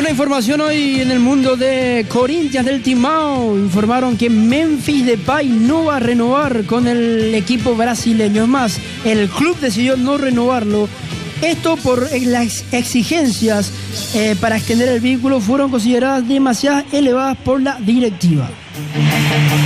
Buena información hoy en el mundo de Corinthians del Timao. Informaron que Memphis Depay no va a renovar con el equipo brasileño. Es más, el club decidió no renovarlo. Esto por las exigencias para extender el vínculo fueron consideradas demasiado elevadas por la directiva.